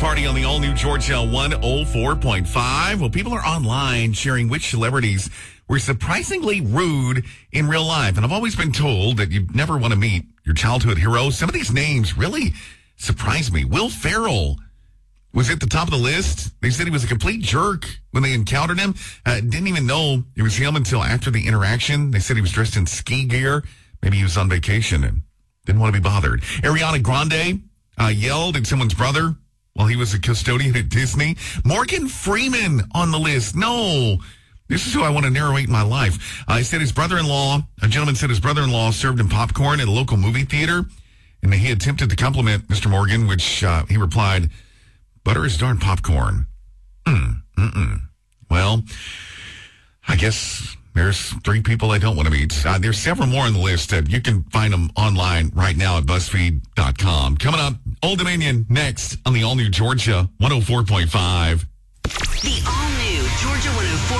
Party on the all-new Georgia 104.5. Well, people are online sharing which celebrities were surprisingly rude in real life. And I've always been told that you never want to meet your childhood heroes. Some of these names really surprised me. Will Ferrell was at the top of the list. They said he was a complete jerk when they encountered him. Didn't even know it was him until after the interaction. They said he was dressed in ski gear. Maybe he was on vacation and didn't want to be bothered. Ariana Grande yelled at someone's brother while he was a custodian at Disney. Morgan Freeman on the list. No, this is who I want to narrate my life. A gentleman said his brother-in-law served him popcorn at a local movie theater, and he attempted to compliment Mr. Morgan, which he replied, "Butter is darn popcorn." Well, I guess there's 3 people I don't want to meet. There's several more on the list. You can find them online right now at BuzzFeed.com. Coming up, Old Dominion next on the all-new Georgia 104.5. The all-new Georgia 104.